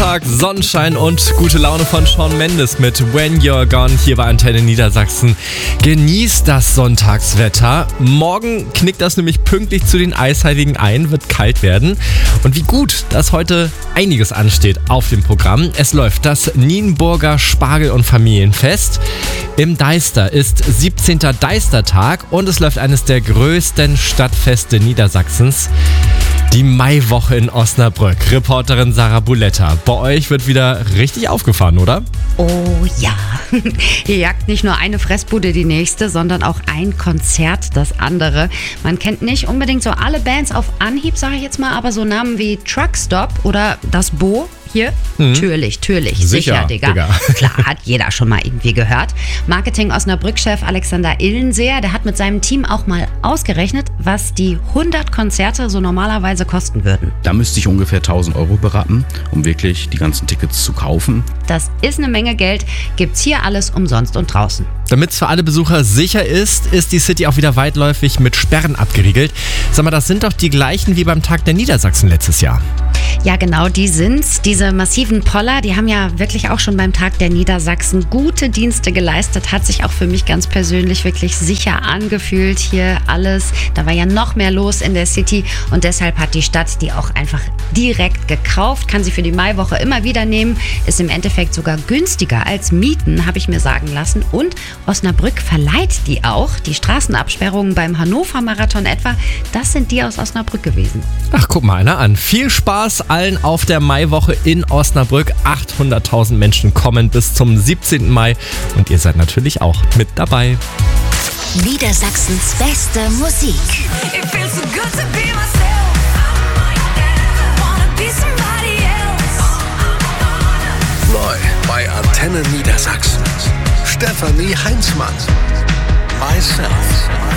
Sonntag, Sonnenschein und gute Laune von Shawn Mendes mit When You're Gone hier bei Antenne Niedersachsen. Genießt das Sonntagswetter. Morgen knickt das nämlich pünktlich zu den Eisheiligen ein, wird kalt werden. Und wie gut, dass heute einiges ansteht auf dem Programm. Es läuft das Nienburger Spargel- und Familienfest. Im Deister ist 17. Deistertag und es läuft eines der größten Stadtfeste Niedersachsens. Die Maiwoche in Osnabrück. Reporterin Sarah Buletta. Bei euch wird wieder richtig aufgefahren, oder? Oh ja. Hier jagt nicht nur eine Fressbude die nächste, sondern auch ein Konzert das andere. Man kennt nicht unbedingt so alle Bands auf Anhieb, sage ich jetzt mal, aber so Namen wie Truckstop oder Das Bo hier, Türlich, sicher, Digga. Klar, hat jeder schon mal irgendwie gehört. Marketing Osnabrück-Chef Alexander Illenseer, der hat mit seinem Team auch mal ausgerechnet, was die 100 Konzerte so normalerweise kosten würden. Da müsste ich ungefähr 1.000 Euro beraten, um wirklich die ganzen Tickets zu kaufen. Das ist eine Menge Geld, gibt's hier alles umsonst und draußen. Damit es für alle Besucher sicher ist die City auch wieder weitläufig mit Sperren abgeriegelt. Sag mal, das sind doch die gleichen wie beim Tag der Niedersachsen letztes Jahr. Ja, genau, die sind's. Diese massiven Poller, die haben ja wirklich auch schon beim Tag der Niedersachsen gute Dienste geleistet. Hat sich auch für mich ganz persönlich wirklich sicher angefühlt hier alles. Da war ja noch mehr los in der City und deshalb hat die Stadt die auch einfach direkt gekauft. Kann sie für die Maiwoche immer wieder nehmen. Ist im Endeffekt sogar günstiger als Mieten, habe ich mir sagen lassen. Und Osnabrück verleiht die auch. Die Straßenabsperrungen beim Hannover-Marathon etwa, das sind die aus Osnabrück gewesen. Ach, guck mal einer an. Viel Spaß allen auf der Maiwoche in Osnabrück. 800.000 Menschen kommen bis zum 17. Mai und ihr seid natürlich auch mit dabei. Niedersachsens beste Musik. Neu bei Antenne Niedersachsen. Stefanie Heinzmann. Myself.